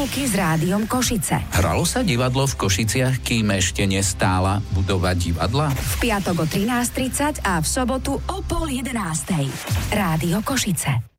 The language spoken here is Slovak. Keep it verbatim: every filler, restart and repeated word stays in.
Titulky s Rádiom Košice. Hralo sa divadlo v Košiciach, kým ešte nestála budova divadla? V piatok o trinásť tridsať a v sobotu o pol jedenástej. Rádio Košice.